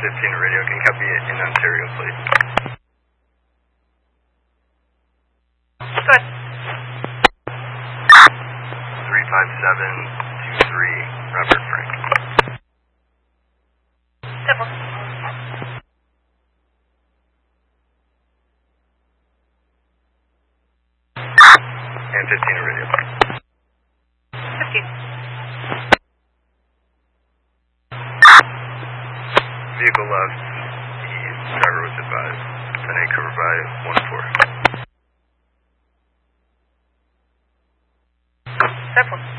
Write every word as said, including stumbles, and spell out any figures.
fifteen radio, can copy it in Ontario, please. Go ahead. three five seven two three, Robert Frank. Simple. And fifteen radio. fifteen. Vehicle left. The driver was advised. ten eight covered by one four. Simple.